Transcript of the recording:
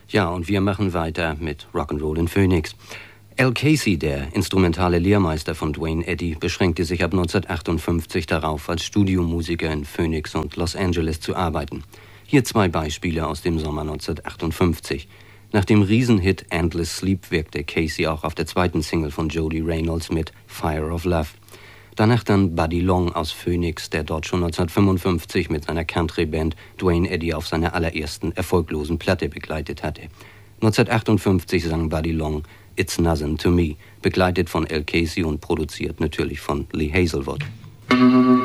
Ja, und wir machen weiter mit Rock'n'Roll in Phoenix. Al Casey, der instrumentale Lehrmeister von Duane Eddy, beschränkte sich ab 1958 darauf, als Studiomusiker in Phoenix und Los Angeles zu arbeiten. Hier 2 Beispiele aus dem Sommer 1958. Nach dem Riesenhit Endless Sleep wirkte Casey auch auf der 2. Single von Jody Reynolds mit Fire of Love. Danach dann Buddy Long aus Phoenix, der dort schon 1955 mit seiner Country-Band Duane Eddy auf seiner allerersten erfolglosen Platte begleitet hatte. 1958 sang Buddy Long It's Nothing to Me, begleitet von Al Casey und produziert natürlich von Lee Hazelwood.